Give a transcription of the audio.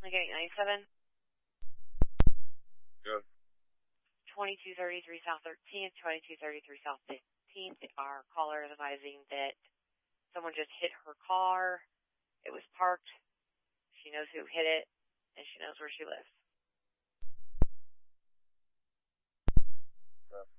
Lincoln 97. Good. 2233 South 13th, 2233 South 15th. Our caller is advising that someone just hit her car. It was parked. She knows who hit it, and she knows where she lives. Good.